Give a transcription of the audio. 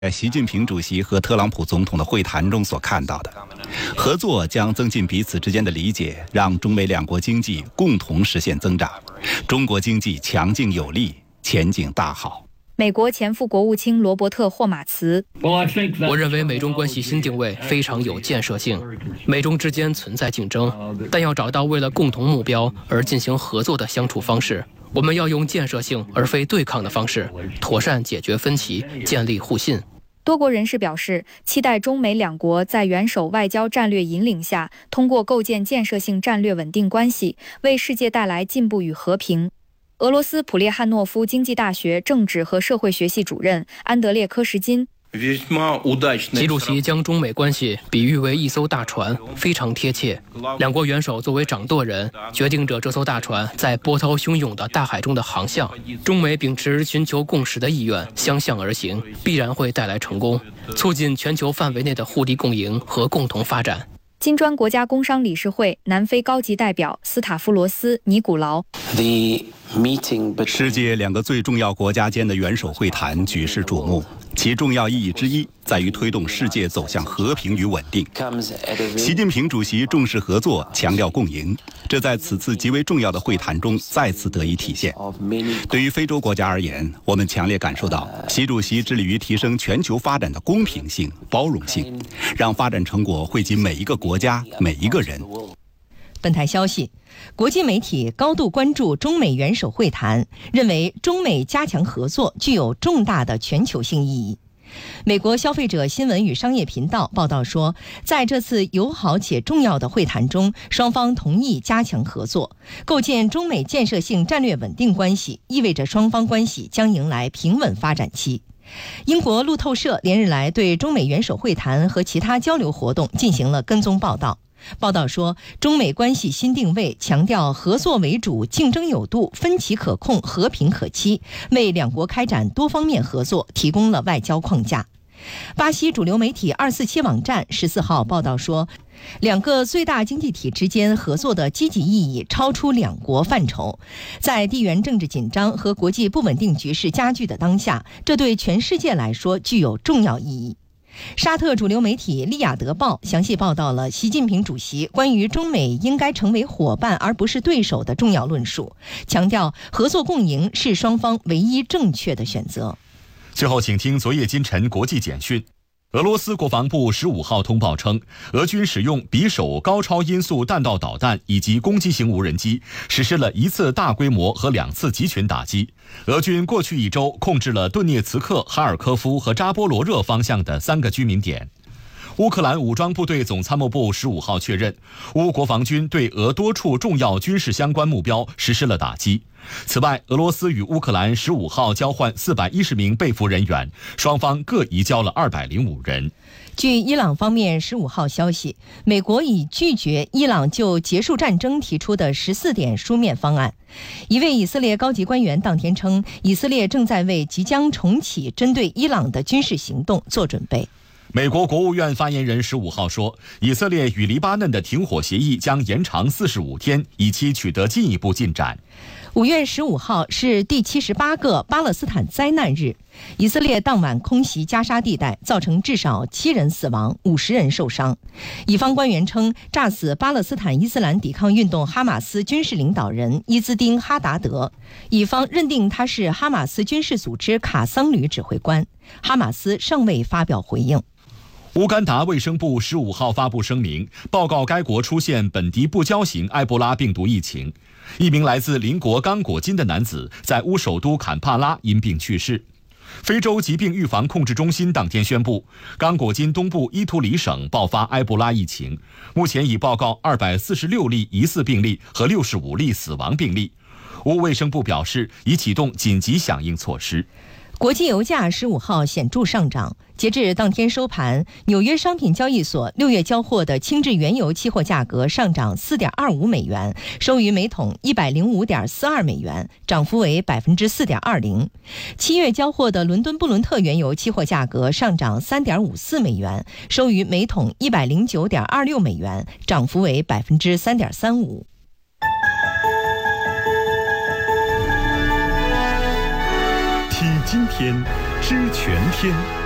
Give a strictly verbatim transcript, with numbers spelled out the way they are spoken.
在习近平主席和特朗普总统的会谈中所看到的，合作将增进彼此之间的理解，让中美两国经济共同实现增长，中国经济强劲有力，前景大好。 美国前副国务卿罗伯特·霍马茨， 我认为美中关系新定位非常有建设性。美中之间存在竞争，但要找到为了共同目标而进行合作的相处方式。我们要用建设性而非对抗的方式，妥善解决分歧，建立互信。 多国人士表示，期待中美两国在元首外交战略引领下，通过构建建设性战略稳定关系，为世界带来进步与和平。俄罗斯普列汉诺夫经济大学政治和社会学系主任安德烈科什金， 习主席将中美关系比喻为一艘大船，非常贴切。两国元首作为掌舵人，决定着这艘大船在波涛汹涌的大海中的航向。中美秉持寻求共识的意愿，相向而行，必然会带来成功，促进全球范围内的互利共赢和共同发展。 金砖国家工商理事会南非高级代表斯塔夫罗斯·尼古劳， 世界两个最重要国家间的元首会谈举世瞩目，其重要意义之一在于推动世界走向和平与稳定。习近平主席重视合作，强调共赢，这在此次极为重要的会谈中再次得以体现。对于非洲国家而言，我们强烈感受到习主席致力于提升全球发展的公平性、包容性，让发展成果惠及每一个国家、每一个人。 本台消息，国际媒体高度关注中美元首会谈，认为中美加强合作具有重大的全球性意义。美国消费者新闻与商业频道报道说，在这次友好且重要的会谈中，双方同意加强合作，构建中美建设性战略稳定关系，意味着双方关系将迎来平稳发展期。英国路透社连日来对中美元首会谈和其他交流活动进行了跟踪报道。报道说，中美关系新定位强调合作为主、竞争有度、分歧可控、和平可期，为两国开展多方面合作提供了外交框架。巴西主流媒体二四七网站十四号报道说，两个最大经济体之间合作的积极意义超出两国范畴。在地缘政治紧张和国际不稳定局势加剧的当下，这对全世界来说具有重要意义。沙特主流媒体《利雅得报》详细报道了习近平主席关于中美应该成为伙伴而不是对手的重要论述，强调合作共赢是双方唯一正确的选择。 最后，请听昨夜今晨国际简讯。俄罗斯国防部十五号通报称，俄军使用匕首高超音速弹道导弹以及攻击型无人机，实施了一次大规模和两次集群打击。俄军过去一周控制了顿涅茨克、哈尔科夫和扎波罗热方向的三个居民点。乌克兰武装部队总参谋部十五号确认，乌国防军对俄多处重要军事相关目标实施了打击。此外，俄罗斯与乌克兰十五号交换四百一十名被俘人员，双方各移交了二百零五人。 据伊朗方面十五号消息，美国已拒绝伊朗就结束战争提出的十四点书面方案。一位以色列高级官员当天称，以色列正在为即将重启针对伊朗的军事行动做准备。 美国国务院发言人十五号说，以色列与黎巴嫩的停火协议将延长四十五天，以期取得进一步进展。 五月十五号是第七十八个巴勒斯坦灾难日，以色列当晚空袭加沙地带，造成至少七人死亡、五十人受伤。以方官员称，炸死巴勒斯坦伊斯兰抵抗运动哈马斯军事领导人伊兹丁·哈达德，以方认定他是哈马斯军事组织卡桑旅指挥官。哈马斯尚未发表回应。 乌干达卫生部十五号发布声明，报告该国出现本地不交型埃博拉病毒疫情。一名来自邻国刚果金的男子在乌首都坎帕拉因病去世。非洲疾病预防控制中心当天宣布，刚果金东部伊图里省爆发埃博拉疫情，目前已报告二百四十六例疑似病例和六十五例死亡病例。乌卫生部表示，已启动紧急响应措施。 国际油价十五号显著上涨，截至当天收盘，纽约商品交易所六月交货的轻质原油期货价格上涨 四点二五美元，收于每桶 一百零五点四二美元，涨幅为 百分之四点二零。七月交货的伦敦布伦特原油期货价格上涨 三点五四美元，收于每桶 一百零九点二六美元，涨幅为 百分之三点三五。 听今天，知全天。